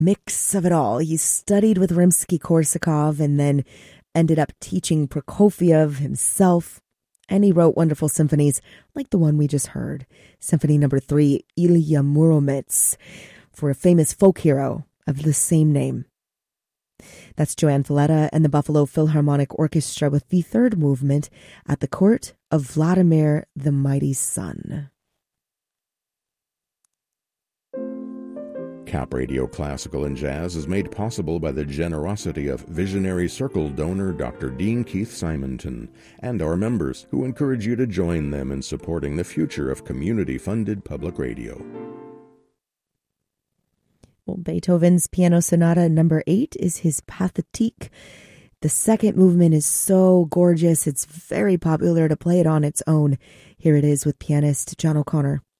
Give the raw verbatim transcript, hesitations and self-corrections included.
mix of it all. He studied with Rimsky-Korsakov and then ended up teaching Prokofiev himself. And he wrote wonderful symphonies like the one we just heard, Symphony Number Three, Ilya Muromets, for a famous folk hero of the same name. That's Joanne Valletta and the Buffalo Philharmonic Orchestra with the third movement, At the Court of Vladimir the Mighty Sun. Cap Radio Classical and Jazz is made possible by the generosity of Visionary Circle donor Doctor Dean Keith Simonton and our members, who encourage you to join them in supporting the future of community-funded public radio. Well, Beethoven's Piano Sonata Number Eight is his Pathétique. The second movement is so gorgeous, it's very popular to play it on its own. Here it is with pianist John O'Connor.